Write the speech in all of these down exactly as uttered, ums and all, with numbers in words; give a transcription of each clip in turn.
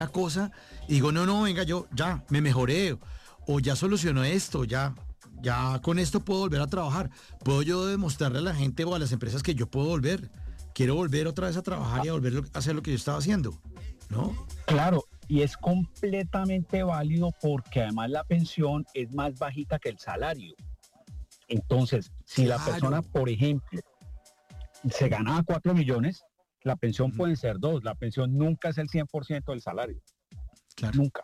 cosa y digo, no, no, venga, yo ya me mejoré o ya solucionó esto, ya, ya con esto puedo volver a trabajar. Puedo yo demostrarle a la gente o a las empresas que yo puedo volver. Quiero volver otra vez a trabajar y a volver a hacer lo que yo estaba haciendo, ¿no? Claro, y es completamente válido porque además la pensión es más bajita que el salario. Entonces, si la Claro. persona, por ejemplo, se ganaba cuatro millones, la pensión Ujú. pueden ser dos. La pensión nunca es el cien por ciento del salario. Claro. Nunca.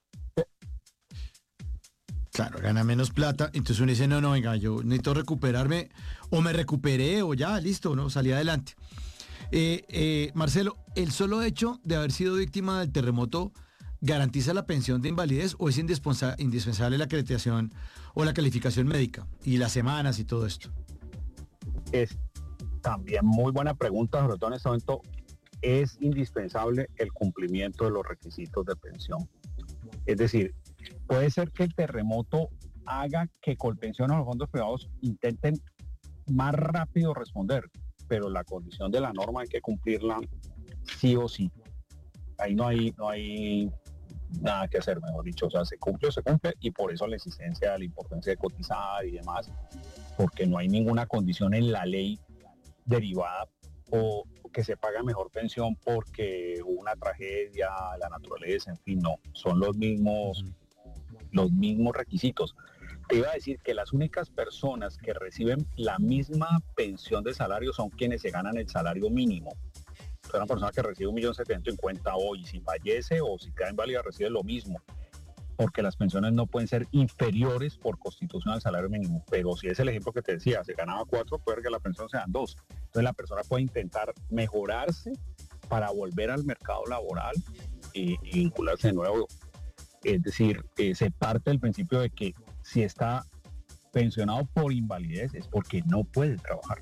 Claro, gana menos plata, entonces uno dice, no, no, venga, yo necesito recuperarme, o me recuperé, o ya, listo, ¿no? Salí adelante. Eh, eh, Marcelo, ¿el solo hecho de haber sido víctima del terremoto garantiza la pensión de invalidez o es indispensa- indispensable la acreditación o la calificación médica y las semanas y todo esto? Es también muy buena pregunta, sobre todo en este momento. Es indispensable el cumplimiento de los requisitos de pensión. Es decir, puede ser que el terremoto haga que Colpensiones o los fondos privados intenten más rápido responder, pero la condición de la norma hay que cumplirla sí o sí. Ahí no hay, no hay nada que hacer, mejor dicho. O sea, se cumple o se cumple, y por eso la existencia, la importancia de cotizar y demás, porque no hay ninguna condición en la ley derivada o que se paga mejor pensión porque hubo una tragedia, la naturaleza, en fin, no, son los mismos, los mismos requisitos. Te iba a decir que las únicas personas que reciben la misma pensión de salario son quienes se ganan el salario mínimo. O sea, una persona que recibe un millón setecientos cincuenta hoy, si fallece o si queda inválida, recibe lo mismo, porque las pensiones no pueden ser inferiores por constitución al salario mínimo. Pero si es el ejemplo que te decía, se ganaba cuatro, puede que la pensión sean dos. Entonces la persona puede intentar mejorarse para volver al mercado laboral y, y vincularse de nuevo. Es decir, eh, se parte del principio de que si está pensionado por invalidez es porque no puede trabajar.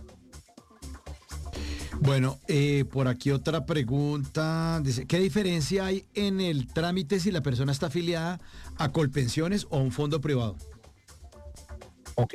Bueno, eh, por aquí otra pregunta. Dice, ¿qué diferencia hay en el trámite si la persona está afiliada a Colpensiones o a un fondo privado? Ok.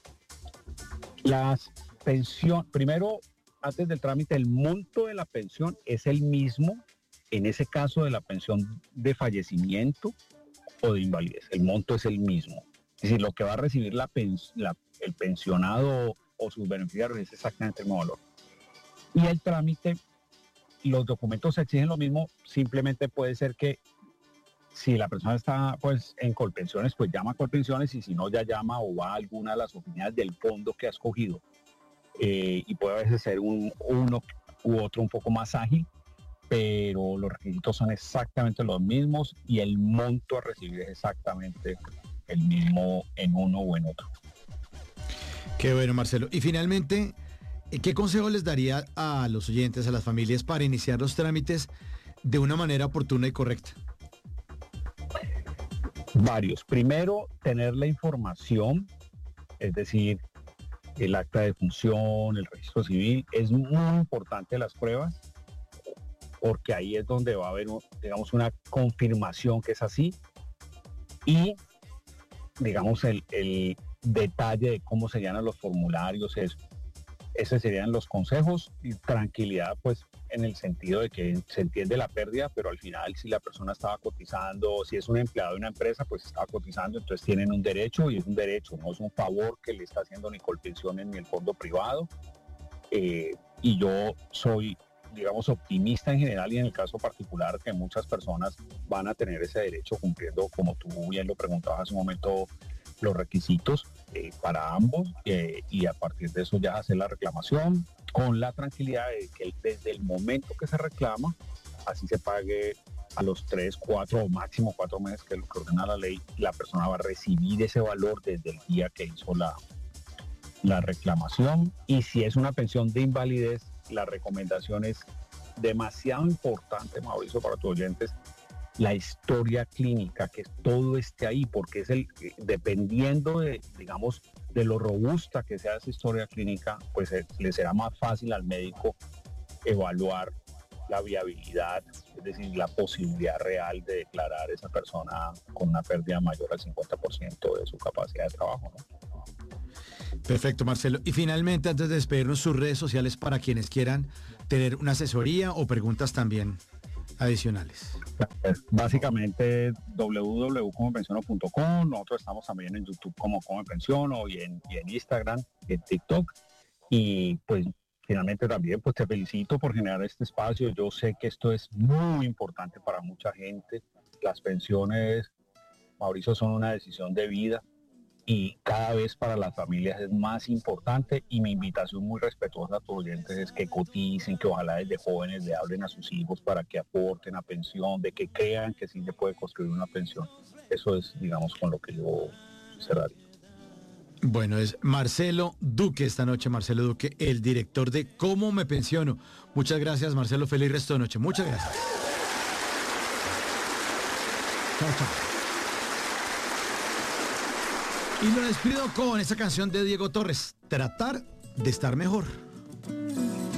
Las pensión, primero, antes del trámite, el monto de la pensión es el mismo en ese caso de la pensión de fallecimiento o de invalidez. El monto es el mismo. Es decir, lo que va a recibir la pens la, el pensionado o sus beneficiarios es exactamente el mismo valor. Y el trámite, los documentos exigen lo mismo, simplemente puede ser que si la persona está pues en Colpensiones, pues llama a Colpensiones, y si no, ya llama o va a alguna de las oficinas del fondo que ha escogido. Eh, y puede a veces ser un, uno u otro un poco más ágil, pero los requisitos son exactamente los mismos y el monto a recibir es exactamente el mismo en uno o en otro. Qué bueno, Marcelo. Y finalmente, ¿qué consejo les daría a los oyentes, a las familias, para iniciar los trámites de una manera oportuna y correcta? Varios. Primero, tener la información, es decir, el acta de función, el registro civil. Es muy importante las pruebas, porque ahí es donde va a haber, digamos, una confirmación que es así, y, digamos, el, el detalle de cómo se llenan los formularios, eso. Esos serían los consejos, y tranquilidad, pues, en el sentido de que se entiende la pérdida, pero al final, si la persona estaba cotizando, si es un empleado de una empresa, pues estaba cotizando, entonces tienen un derecho, y es un derecho, no es un favor que le está haciendo ni Colpensiones ni el fondo privado. Eh, y yo soy, digamos, optimista en general, y en el caso particular que muchas personas van a tener ese derecho cumpliendo, como tú bien lo preguntabas hace un momento, los requisitos eh, para ambos, eh, y a partir de eso ya hacer la reclamación con la tranquilidad de que desde el momento que se reclama, así se pague a los tres, cuatro o máximo cuatro meses que lo que ordena la ley, la persona va a recibir ese valor desde el día que hizo la, la reclamación. Y si es una pensión de invalidez, la recomendación es demasiado importante, Mauricio, para tus oyentes, la historia clínica, que todo esté ahí, porque es el, dependiendo de, digamos, de lo robusta que sea esa historia clínica, pues eh, le será más fácil al médico evaluar la viabilidad, es decir, la posibilidad real de declarar a esa persona con una pérdida mayor al cincuenta por ciento de su capacidad de trabajo, ¿no? Perfecto, Marcelo. Y finalmente, antes de despedirnos, sus redes sociales para quienes quieran tener una asesoría o preguntas también. adicionales. Básicamente w w w punto como me pensiono punto com. Nosotros estamos también en YouTube como Como Me Pensiono y en, y en Instagram, en TikTok. Y pues finalmente también pues te felicito por generar este espacio. Yo sé que esto es muy importante para mucha gente. Las pensiones, Mauricio, son una decisión de vida y cada vez para las familias es más importante, y mi invitación muy respetuosa a tus oyentes es que coticen, que ojalá desde jóvenes le hablen a sus hijos para que aporten a pensión, de que crean que sí se puede construir una pensión. Eso es, digamos, con lo que yo cerraría. Bueno, es Marcelo Duque esta noche, Marcelo Duque, el director de Cómo Me Pensiono. Muchas gracias, Marcelo, feliz resto de noche. Muchas gracias. Chao, chao. Y lo despido con esa canción de Diego Torres, Tratar de Estar Mejor.